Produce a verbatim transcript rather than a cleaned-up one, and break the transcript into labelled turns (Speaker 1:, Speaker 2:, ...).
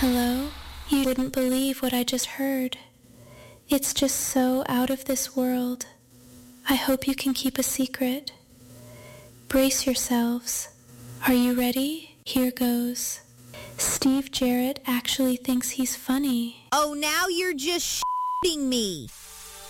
Speaker 1: Hello? You wouldn't believe what I just heard. It's just so out of this world. I hope you can keep a secret. Brace yourselves. Are you ready? Here goes. Steve Jarrett actually thinks he's funny.
Speaker 2: Oh, now you're just shitting me.